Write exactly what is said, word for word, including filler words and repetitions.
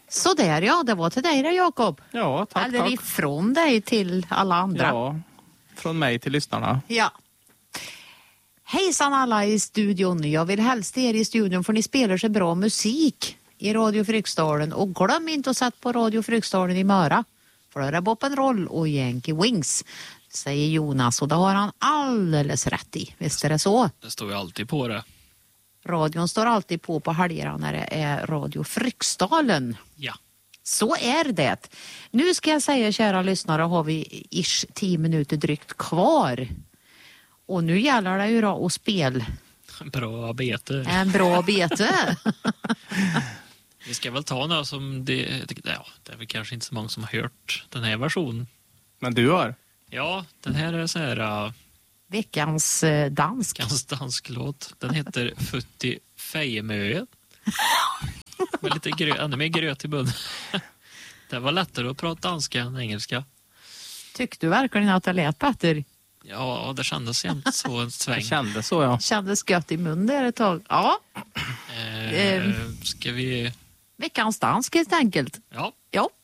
Så där ja, det var till dig då, Jakob. Ja, tack, Eller tack. ifrån dig till alla andra. Ja, från mig till lyssnarna. Ja. Hejsan alla i studion. Jag vill hälsa er i studion för ni spelar så bra musik i Radio Fryksdalen. Och glöm inte att sätta på Radio Fryksdalen i Möra. För då är det Boppen Roll och Yankee Wings, säger Jonas. Och det har han alldeles rätt i. Visst är det så? Det står ju alltid på det. Radion står alltid på på helgerna när det är Radio Fryksdalen. Ja. Så är det. Nu ska jag säga, kära lyssnare, har vi ish tio minuter drygt kvar. Och nu gäller det ju då att spela Bra bete. en bra bete. Vi ska väl ta några som det, ja, det är väl kanske inte så många som har hört den här versionen. Men du har? Ja, den här är så här uh, Veckans eh, dansk. veckans dansklåt. Den heter Futti Fejemöet. Med lite grö, ännu mer gröt i munnen. Det var lättare att prata danska än engelska. Tyckte du verkligen att det lät bättre? Ja, det kändes jämt så en sväng. Det kändes så, ja. Kändes gött i munnen där ett tag. Ja, Eh, ska vi... veckans dansk helt enkelt. Ja. Ja.